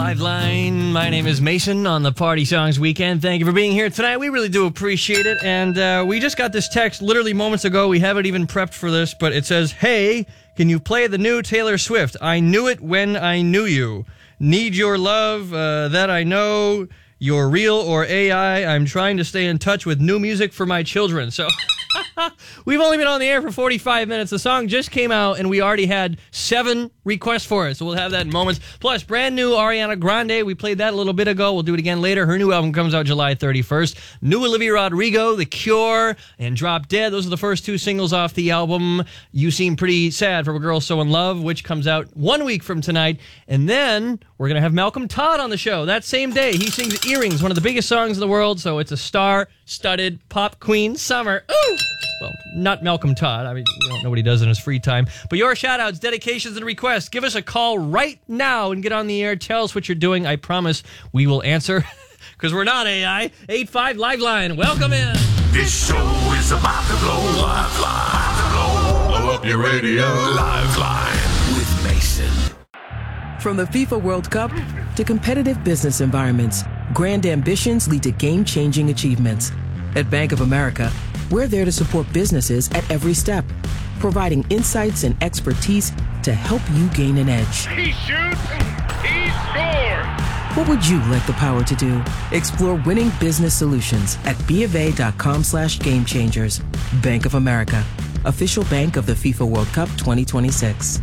Liveline. My name is Mason on the Party Songs Weekend. Thank you for being here tonight. We really do appreciate it. And we just got this text literally moments ago. We haven't even prepped for this, but it says, "Hey, can you play the new Taylor Swift? I knew it when I knew you. Need your love, that I know. You're real or AI. I'm trying to stay in touch with new music for my children." So we've only been on the air for 45 minutes. The song just came out, and we already had 7 requests for it. So we'll have that in moments. Plus, brand new Ariana Grande. We played that a little bit ago. We'll do it again later. Her new album comes out July 31st. New Olivia Rodrigo, The Cure, and Drop Dead. Those are the first 2 singles off the album. You Seem Pretty Sad from a Girl So in Love, which comes out 1 week from tonight. And then we're going to have Malcolm Todd on the show that same day. He sings Earrings, one of the biggest songs in the world. So it's a star-studded pop queen summer. Ooh! Well, not Malcolm Todd. I mean, you don't know what he does in his free time. But your shout-outs, dedications, and requests. Give us a call right now and get on the air. Tell us what you're doing. I promise we will answer. Because we're not AI. 85 Liveline. Welcome in. This show is about to blow. Liveline. Blow up your radio. Liveline with Mason. From the FIFA World Cup to competitive business environments, grand ambitions lead to game-changing achievements. At Bank of America, we're there to support businesses at every step, providing insights and expertise to help you gain an edge. He shoots, he scores! What would you like the power to do? Explore winning business solutions at BofA.com/gamechangers. Bank of America, official bank of the FIFA World Cup 2026.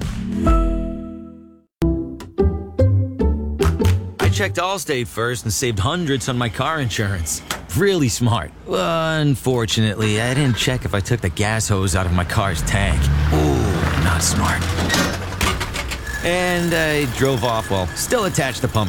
I checked Allstate first and saved hundreds on my car insurance. Really smart. Unfortunately, I didn't check if I took the gas hose out of my car's tank. Ooh, not smart. And I drove off while still attached to pump